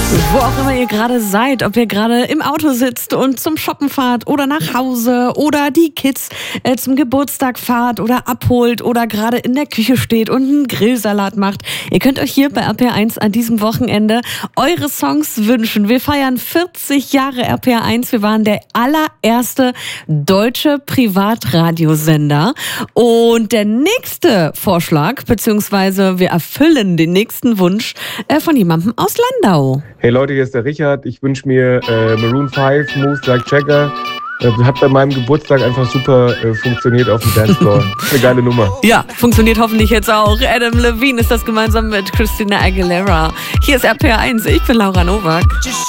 Wo auch immer ihr gerade seid, ob ihr gerade im Auto sitzt und zum Shoppen fahrt oder nach Hause oder die Kids zum Geburtstag fahrt oder abholt oder gerade in der Küche steht und einen Grillsalat macht. Ihr könnt euch hier bei RPR1 an diesem Wochenende eure Songs wünschen. Wir feiern 40 Jahre RPR1. Wir waren der allererste deutsche Privatradiosender. Und der nächste Vorschlag, beziehungsweise wir erfüllen den nächsten Wunsch von jemandem aus Landau. Hey Leute, hier ist der Richard. Ich wünsche mir Maroon 5, Moves Like Jagger. Hat bei meinem Geburtstag einfach super funktioniert auf dem Dancefloor. Eine geile Nummer. Ja, funktioniert hoffentlich jetzt auch. Adam Levine ist das gemeinsam mit Christina Aguilera. Hier ist RPR1. Ich bin Laura Nowak.